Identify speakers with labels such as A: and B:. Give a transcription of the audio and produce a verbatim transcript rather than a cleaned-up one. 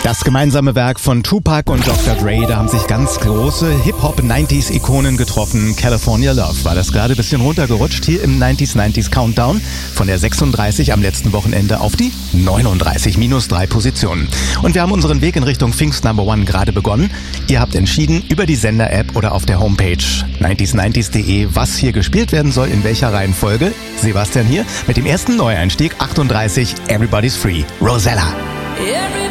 A: Das gemeinsame Werk von Tupac und Doktor Dre, da haben sich ganz große Hip-Hop-neunziger-Ikonen getroffen. California Love war das gerade ein bisschen runtergerutscht hier im neunzig neunzig Countdown. Von der sechsunddreißig am letzten Wochenende auf die neununddreißig, minus drei Positionen. Und wir haben unseren Weg in Richtung Pfingst Number One gerade begonnen. Ihr habt entschieden über die Sender-App oder auf der Homepage neunzig neunzig punkt de, was hier gespielt werden soll, in welcher Reihenfolge. Sebastian hier mit dem ersten Neueinstieg, achtunddreißig, Everybody's Free, Rosella.